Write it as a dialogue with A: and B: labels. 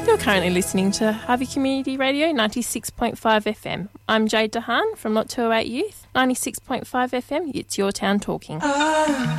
A: You're currently listening to Harvey Community Radio 96.5 FM. I'm Jade Dehaan from Lot 208 Youth. 96.5 FM, it's your town talking.